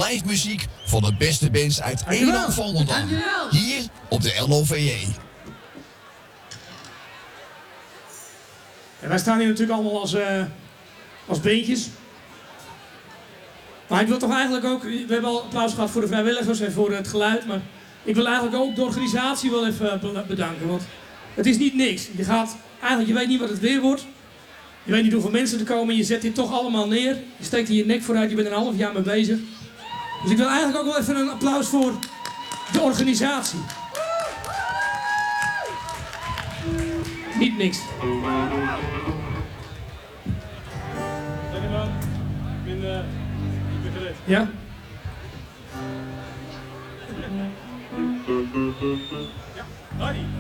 live muziek van de beste bands uit Eland-Volendam. Hier op de LOVJ. En wij staan hier natuurlijk allemaal als beentjes. Maar ik wil toch eigenlijk ook, we hebben al applaus gehad voor de vrijwilligers en voor het geluid, maar ik wil eigenlijk ook de organisatie wel even bedanken, want het is niet niks. Je weet niet wat het weer wordt, je weet niet hoeveel mensen er komen, je zet dit toch allemaal neer, je steekt hier je nek vooruit, je bent er een half jaar mee bezig. Dus ik wil eigenlijk ook wel even een applaus voor de organisatie. Niet niks. Dankjewel. Ik ben gereed. Ja? Ja, Harry.